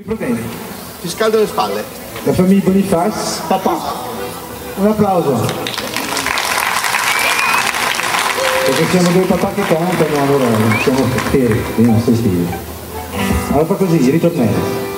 Va bene. Ti scaldo le spalle. La famiglia Bonifaz. Papà. Un applauso. Perché siamo due papà che cantano, allora siamo veri, i nostri stili. Allora fa così, ritornello.